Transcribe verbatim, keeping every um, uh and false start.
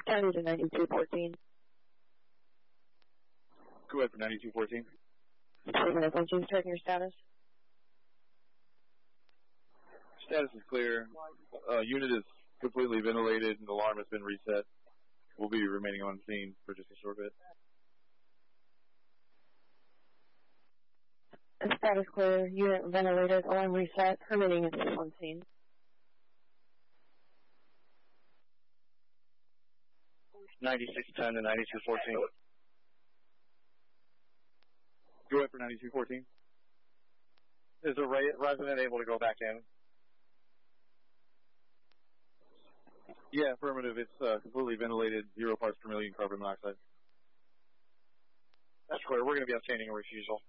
County to ninety-two fourteen. Go ahead for ninety-two fourteen. Affirmative, one two, checking your status. Status is clear. Uh, unit is completely ventilated and the alarm has been reset. We'll be remaining on scene for just a short bit. Status clear, unit ventilated, alarm reset, permitting is on scene. ninety-six ten to ninety-two fourteen. Go ahead for ninety-two fourteen. Is the resident able to go back in? Yeah, affirmative. It's uh, completely ventilated, zero parts per million carbon monoxide. That's clear. We're going to be obtaining a refusal.